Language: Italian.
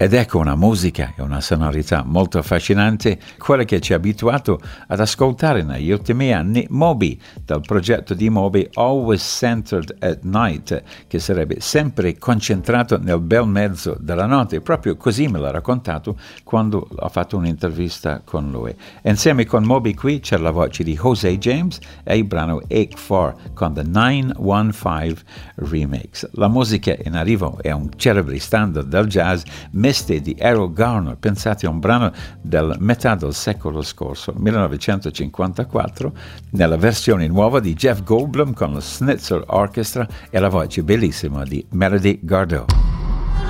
Ed ecco una musica e una sonorità molto affascinante, quella che ci ha abituato ad ascoltare negli ultimi anni Moby, dal progetto di Moby Always Centered at Night, che sarebbe sempre concentrato nel bel mezzo della notte. Proprio così me l'ha raccontato quando ho fatto un'intervista con lui. Insieme con Moby qui c'è la voce di Jose James e il brano Ache For con The 915 Remix. La musica in arrivo è un celebre standard del jazz, Misty di Errol Garner, pensate a un brano del metà del secolo scorso, 1954, nella versione nuova di Jeff Goldblum con la Schnitzer Orchestra e la voce bellissima di Melody Gardot.